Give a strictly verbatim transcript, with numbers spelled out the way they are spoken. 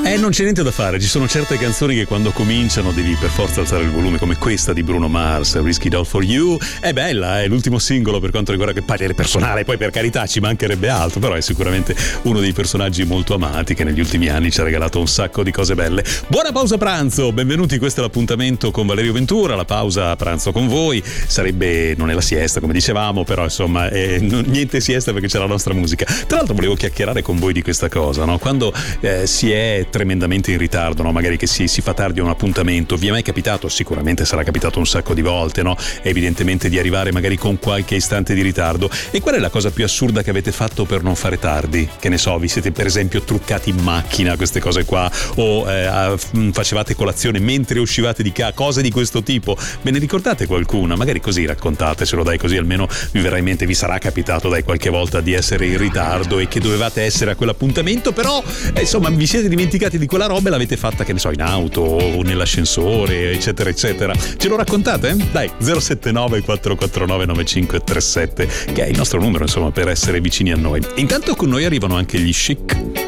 Eh, non c'è niente da fare, ci sono certe canzoni che quando cominciano devi per forza alzare il volume, come questa di Bruno Mars, Risky Doll for You. È bella, è l'ultimo singolo per quanto riguarda, che parere personale, poi per carità ci mancherebbe altro, però è sicuramente uno dei personaggi molto amati che negli ultimi anni ci ha regalato un sacco di cose belle. Buona pausa pranzo, benvenuti, questo è l'appuntamento con Valerio Ventura, la pausa pranzo con voi, sarebbe, non è la siesta come dicevamo, però insomma è, non, niente siesta perché c'è la nostra musica. Tra l'altro volevo chiacchierare con voi di questa cosa, no? Quando eh, si è tremendamente in ritardo, no? Magari che si, si fa tardi a un appuntamento, vi è mai capitato? Sicuramente sarà capitato un sacco di volte, no? Evidentemente di arrivare magari con qualche istante di ritardo. E qual è la cosa più assurda che avete fatto per non fare tardi? Che ne so, vi siete per esempio truccati in macchina, queste cose qua, o eh, facevate colazione mentre uscivate di casa, cose di questo tipo. Ve ne ricordate qualcuna? Magari così raccontatecelo, dai, così almeno vi verrà in mente, vi sarà capitato dai qualche volta di essere in ritardo e che dovevate essere a quell'appuntamento, però eh, insomma vi siete dimenticati di quella roba e l'avete fatta, che ne so, in auto o nell'ascensore, eccetera eccetera. Ce lo raccontate? Dai, zero sette nove quattro quattro nove nove cinque tre sette, che è il nostro numero insomma per essere vicini a noi. Intanto con noi arrivano anche gli Chic.